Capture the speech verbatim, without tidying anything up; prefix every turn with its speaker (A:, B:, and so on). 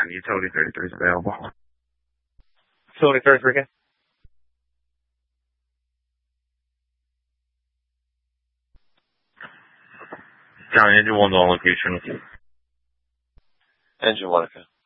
A: utility thirty-three is available.
B: Utility thirty-three, okay.
A: County engine one's on location.
B: Engine one, okay.